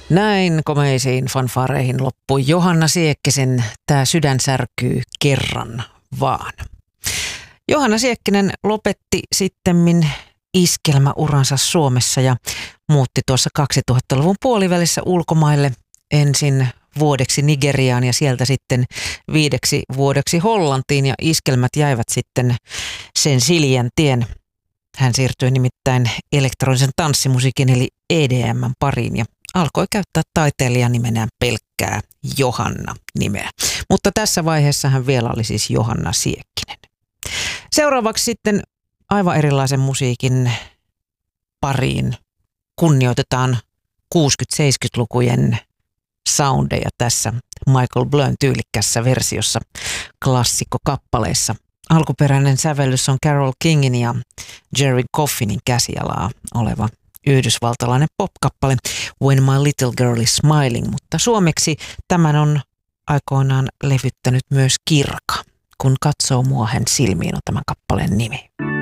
Näin komeisiin fanfaareihin loppui Johanna Siekkisen Tää sydän särkyy kerran vaan. Johanna Siekkinen lopetti sittemmin iskelmäuransa Suomessa ja muutti tuossa 2000-luvun puolivälissä ulkomaille ensin vuodeksi Nigeriaan ja sieltä sitten 5 vuodeksi Hollantiin ja iskelmät jäivät sitten sen Siljän tien. Hän siirtyi nimittäin elektronisen tanssimusiikin eli EDM:n pariin ja alkoi käyttää taiteilijan nimenään pelkkää Johanna-nimeä. Mutta tässä vaiheessa hän vielä oli siis Johanna Siekkinen. Seuraavaksi sitten aivan erilaisen musiikin pariin kunnioitetaan 60-70-lukujen soundeja tässä Michael Blön tyylikkässä versiossa klassikkokappaleissa. Alkuperäinen sävellys on Carole Kingin ja Jerry Coffinin käsialaa oleva yhdysvaltalainen pop-kappale When My Little Girl is Smiling, mutta suomeksi tämän on aikoinaan levyttänyt myös Kirka. Kun katsoo mua hän silmiin on tämän kappaleen nimi.